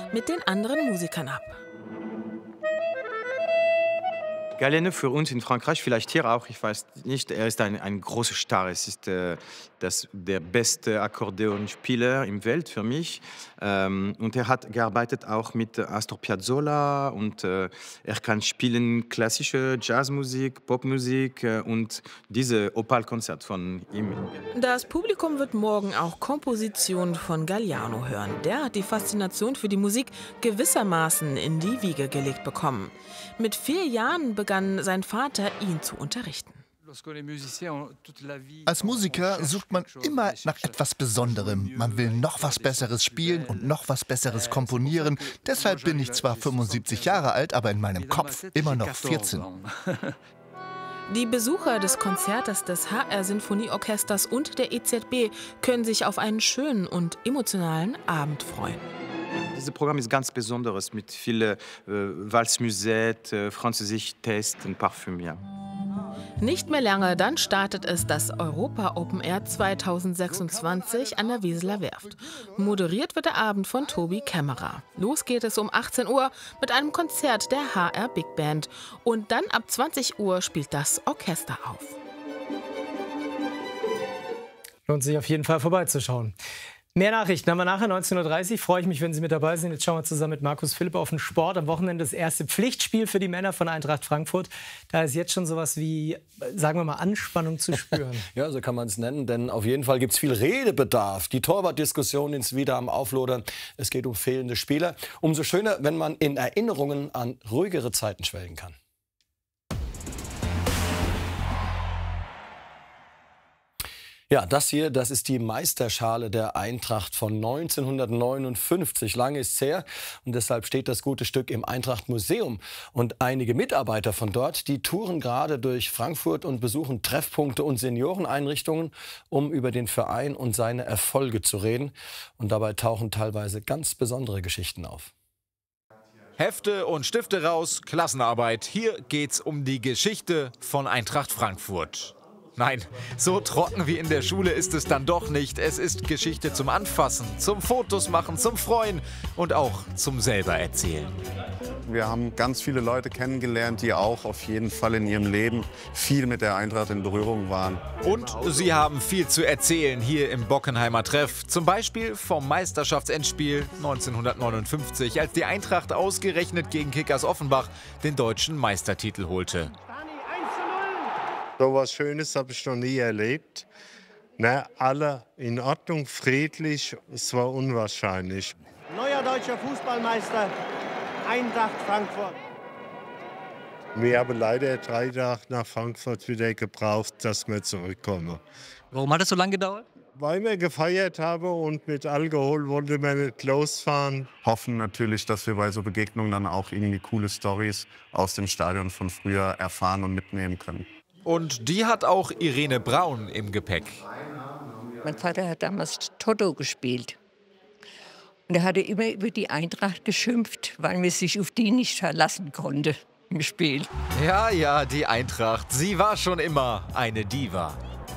mit den anderen Musikern ab. Galène für uns in Frankreich, vielleicht hier auch, ich weiß nicht, er ist ein großer Star. Es ist der beste Akkordeonspieler im Welt für mich. Und er hat gearbeitet auch mit Astor Piazzolla und er kann spielen klassische Jazzmusik, Popmusik und diese Opal-Konzert von ihm. Das Publikum wird morgen auch Kompositionen von Galliano hören. Der hat die Faszination für die Musik gewissermaßen in die Wiege gelegt bekommen. Mit 4 Jahren begann sein Vater, ihn zu unterrichten. Als Musiker sucht man immer nach etwas Besonderem. Man will noch was Besseres spielen und noch was Besseres komponieren. Deshalb bin ich zwar 75 Jahre alt, aber in meinem Kopf immer noch 14. Die Besucher des Konzertes des HR-Sinfonieorchesters und der EZB können sich auf einen schönen und emotionalen Abend freuen. Dieses Programm ist ganz besonderes mit vielen Valsmusette, französisch Test und Parfüm. Ja. Nicht mehr lange, dann startet es das Europa Open Air 2026 an der Weseler Werft. Moderiert wird der Abend von Tobi Kämmerer. Los geht es um 18 Uhr mit einem Konzert der HR Big Band. Und dann ab 20 Uhr spielt das Orchester auf. Lohnt sich auf jeden Fall vorbeizuschauen. Mehr Nachrichten haben wir nachher 19:30 Uhr. Freue ich mich, wenn Sie mit dabei sind. Jetzt schauen wir zusammen mit Markus Philipp auf den Sport. Am Wochenende das erste Pflichtspiel für die Männer von Eintracht Frankfurt. Da ist jetzt schon sowas wie, sagen wir mal, Anspannung zu spüren. Ja, so kann man es nennen, denn auf jeden Fall gibt es viel Redebedarf. Die Torwartdiskussion ist wieder am Auflodern. Es geht um fehlende Spieler. Umso schöner, wenn man in Erinnerungen an ruhigere Zeiten schwelgen kann. Ja, das hier, das ist die Meisterschale der Eintracht von 1959. Lange ist es her und deshalb steht das gute Stück im Eintracht-Museum. Und einige Mitarbeiter von dort, die touren gerade durch Frankfurt und besuchen Treffpunkte und Senioreneinrichtungen, um über den Verein und seine Erfolge zu reden. Und dabei tauchen teilweise ganz besondere Geschichten auf. Hefte und Stifte raus, Klassenarbeit. Hier geht's um die Geschichte von Eintracht Frankfurt. Nein, so trocken wie in der Schule ist es dann doch nicht. Es ist Geschichte zum Anfassen, zum Fotos machen, zum Freuen und auch zum selber erzählen. Wir haben ganz viele Leute kennengelernt, die auch auf jeden Fall in ihrem Leben viel mit der Eintracht in Berührung waren. Und sie haben viel zu erzählen hier im Bockenheimer Treff. Zum Beispiel vom Meisterschaftsendspiel 1959, als die Eintracht ausgerechnet gegen Kickers Offenbach den deutschen Meistertitel holte. So was Schönes habe ich noch nie erlebt. Na, alle in Ordnung, friedlich, es war unwahrscheinlich. Neuer deutscher Fußballmeister, Eintracht Frankfurt. Wir haben leider 3 Tage nach Frankfurt wieder gebraucht, dass wir zurückkommen. Warum hat es so lange gedauert? Weil wir gefeiert haben und mit Alkohol wollten wir nicht losfahren. Hoffen natürlich, dass wir bei so Begegnungen dann auch irgendwie coole Storys aus dem Stadion von früher erfahren und mitnehmen können. Und die hat auch Irene Braun im Gepäck. Mein Vater hat damals Toto gespielt. Und er hatte immer über die Eintracht geschimpft, weil man sich auf die nicht verlassen konnte im Spiel. Ja, ja, die Eintracht. Sie war schon immer eine Diva.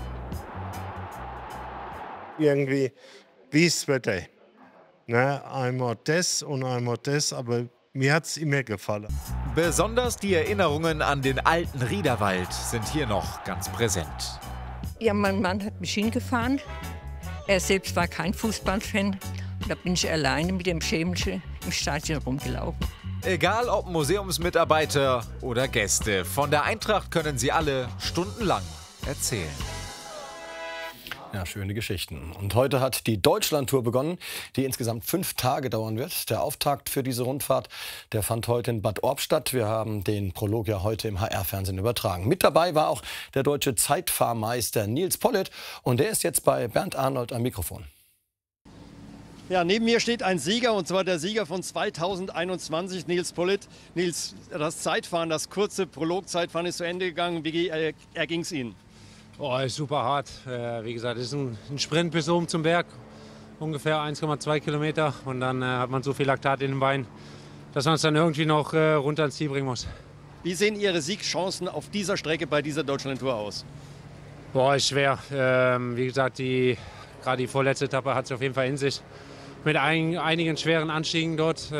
Irgendwie wie das Wetter. Na, einmal das und einmal das, aber mir hat es immer gefallen. Besonders die Erinnerungen an den alten Riederwald sind hier noch ganz präsent. Ja, mein Mann hat mich hingefahren. Er selbst war kein Fußballfan. Und da bin ich alleine mit dem Schemelchen im Stadion rumgelaufen. Egal ob Museumsmitarbeiter oder Gäste, von der Eintracht können sie alle stundenlang erzählen. Ja, schöne Geschichten. Und heute hat die Deutschlandtour begonnen, die insgesamt 5 Tage dauern wird. Der Auftakt für diese Rundfahrt, der fand heute in Bad Orb statt. Wir haben den Prolog ja heute im HR-Fernsehen übertragen. Mit dabei war auch der deutsche Zeitfahrmeister Nils Politt. Und der ist jetzt bei Bernd Arnold am Mikrofon. Ja, neben mir steht ein Sieger, und zwar der Sieger von 2021, Nils Politt. Nils, das Zeitfahren, das kurze Prologzeitfahren ist zu Ende gegangen. Wie erging es Ihnen? Oh, ist super hart. Wie gesagt, es ist ein Sprint bis oben zum Berg, ungefähr 1,2 Kilometer. Und dann hat man so viel Laktat in den Beinen, dass man es dann irgendwie noch runter ins Ziel bringen muss. Wie sehen Ihre Siegchancen auf dieser Strecke bei dieser Deutschlandtour aus? Boah, ist schwer. Wie gesagt, gerade die vorletzte Etappe hat es auf jeden Fall in sich. Mit einigen schweren Anstiegen dort.